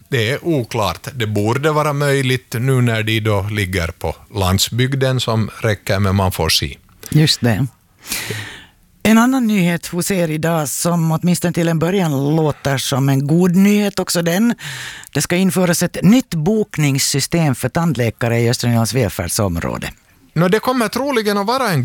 det är oklart. Det borde vara möjligt nu när de då ligger på landsbygden som räcker, men man får se. Just det. En annan nyhet hos er idag som åtminstone till en början låter som en god nyhet också den. Det ska införas ett nytt bokningssystem för tandläkare i Östergötlands välfärdsområde. Det kommer troligen att vara en